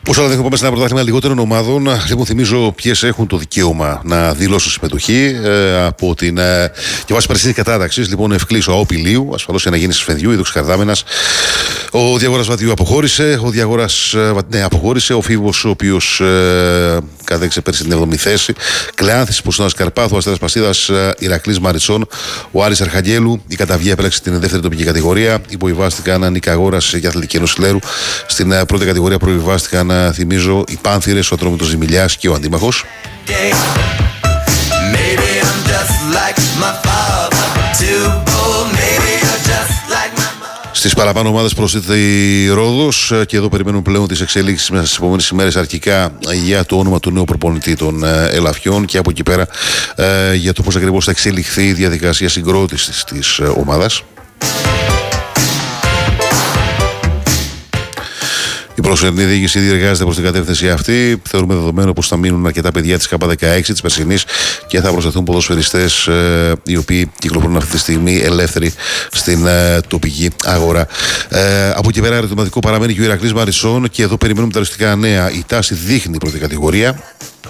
Όσο αλλά δεν πάμε σε ένα πρωτάθλημα λιγότερων ομάδων, λοιπόν, θυμίζω ποιες έχουν το δικαίωμα να δηλώσουν συμμετοχή από την και βάση περσινή κατάταξη. Λοιπόν, Ευκλής ο Αόπιλίου, ασφαλώς για να γίνει Σφενδιού, Είδωξ Καρδάμενας. Ο Διαγόρας Βατιού αποχώρησε. Ο Διαγόρας αποχώρησε. Ο Φίβος, ο οποίος κατέξε πέρσι την 7η θέση. Κλεάνθης Ποσονάς Καρπάθου, Αστέρας Πασίδας, Ηρακλής Μαριτσών. Ο Άρης Αρχαγγέλου. Η Καταβία επέλεξε την δεύτερη τοπική κατηγορία. Υποβιβάστηκαν Νίκα Αγόρας και Αθλητική Ένωση Λέρου. Στην πρώτη κατηγορία προβιβάστηκαν, θυμίζω, οι Πάνθυρες, ο Ατρόμητος Ζημιλιάς και ο Αντίμαχος. Στις παραπάνω ομάδες προσθέτει η Ρόδος και εδώ περιμένουμε πλέον τις εξελίξεις μέσα στις επόμενες ημέρες, αρχικά για το όνομα του νέου προπονητή των Ελαφιών και από εκεί πέρα για το πώς ακριβώς θα εξελιχθεί η διαδικασία συγκρότησης της ομάδας. Η προσωρινή διοίκηση διεργάζεται προς την κατεύθυνση αυτή. Θεωρούμε δεδομένο πως θα μείνουν αρκετά παιδιά της K16 της περσινής και θα προσθεθούν ποδοσφαιριστές οι οποίοι κυκλοφορούν αυτή τη στιγμή ελεύθεροι στην τοπική αγορά. Από εκεί πέρα, ερωτηματικό παραμένει και ο Ηρακλής Μαρισών και εδώ περιμένουμε τα οριστικά νέα. Η τάση δείχνει πρώτη κατηγορία.